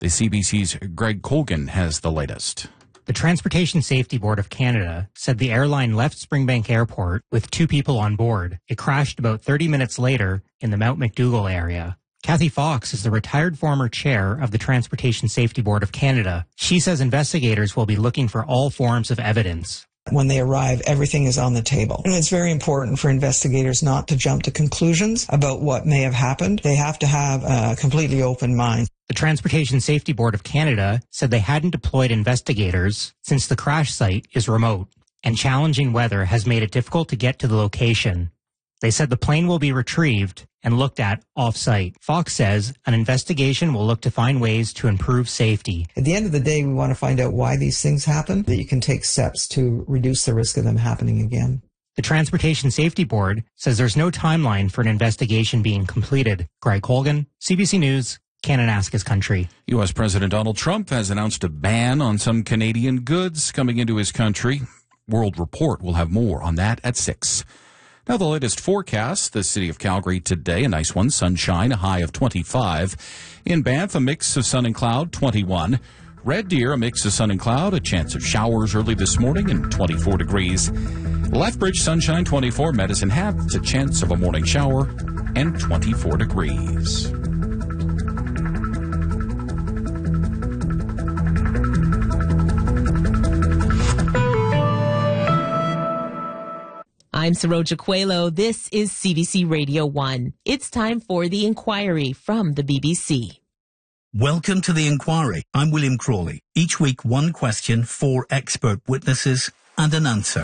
The CBC's Greg Colgan has the latest. The Transportation Safety Board of Canada said the airline left Springbank Airport with 2 people on board. It crashed about 30 minutes later in the Mount McDougall area. Kathy Fox is the retired former chair of the Transportation Safety Board of Canada. She says investigators will be looking for all forms of evidence. When they arrive, everything is on the table. And it's very important for investigators not to jump to conclusions about what may have happened. They have to have a completely open mind. The Transportation Safety Board of Canada said they hadn't deployed investigators since the crash site is remote, and challenging weather has made it difficult to get to the location. They said the plane will be retrieved and looked at off-site. Fox says an investigation will look to find ways to improve safety. At the end of the day, we want to find out why these things happen, that you can take steps to reduce the risk of them happening again. The Transportation Safety Board says there's no timeline for an investigation being completed. Greg Colgan, CBC News, Kananaskis Country. U.S. President Donald Trump has announced a ban on some Canadian goods coming into his country. World Report will have more on that at 6. Now the latest forecast, the city of Calgary today, a nice one, sunshine, a high of 25. In Banff, a mix of sun and cloud, 21. Red Deer, a mix of sun and cloud, a chance of showers early this morning, and 24 degrees. Lethbridge, sunshine, 24. Medicine Hat, a chance of a morning shower, and 24 degrees. I'm Saroja Coelho. This is CBC Radio 1. It's time for The Inquiry from the BBC. Welcome to The Inquiry. I'm William Crawley. Each week, one question, 4 expert witnesses, and an answer.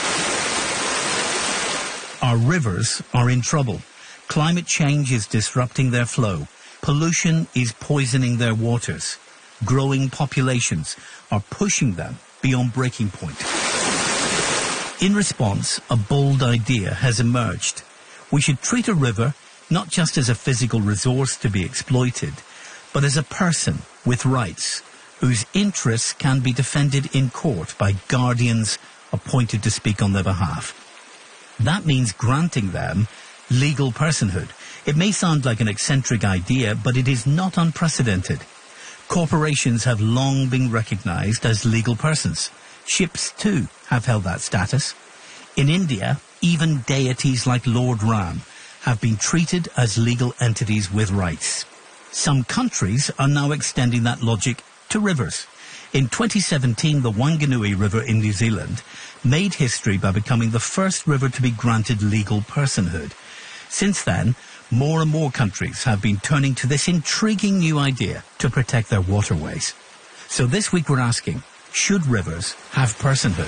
Our rivers are in trouble. Climate change is disrupting their flow. Pollution is poisoning their waters. Growing populations are pushing them beyond breaking point. In response, a bold idea has emerged. We should treat a river not just as a physical resource to be exploited, but as a person with rights, whose interests can be defended in court by guardians appointed to speak on their behalf. That means granting them legal personhood. It may sound like an eccentric idea, but it is not unprecedented. Corporations have long been recognized as legal persons. Ships, too, have held that status. In India, even deities like Lord Ram have been treated as legal entities with rights. Some countries are now extending that logic to rivers. In 2017, the Wanganui River in New Zealand made history by becoming the first river to be granted legal personhood. Since then, more and more countries have been turning to this intriguing new idea to protect their waterways. So this week we're asking, should rivers have personhood?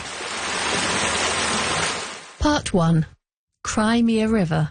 Part 1. Cry Me a River.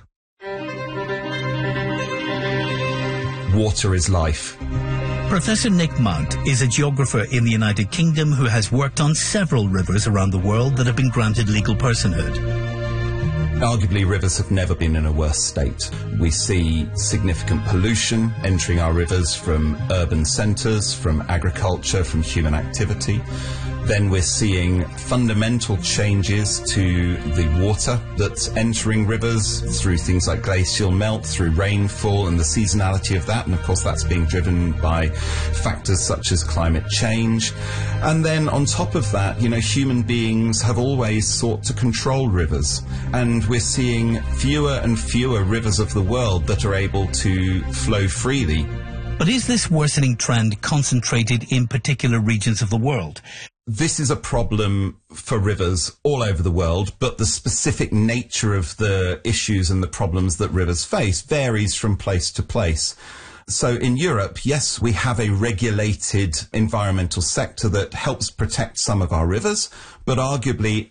Water is life. Professor Nick Mount is a geographer in the United Kingdom who has worked on several rivers around the world that have been granted legal personhood. Arguably, rivers have never been in a worse state. We see significant pollution entering our rivers from urban centres, from agriculture, from human activity. Then we're seeing fundamental changes to the water that's entering rivers through things like glacial melt, through rainfall and the seasonality of that. And of course, that's being driven by factors such as climate change. And then on top of that, human beings have always sought to control rivers. And we're seeing fewer and fewer rivers of the world that are able to flow freely. But is this worsening trend concentrated in particular regions of the world? This is a problem for rivers all over the world, but the specific nature of the issues and the problems that rivers face varies from place to place. So in Europe, yes, we have a regulated environmental sector that helps protect some of our rivers, but arguably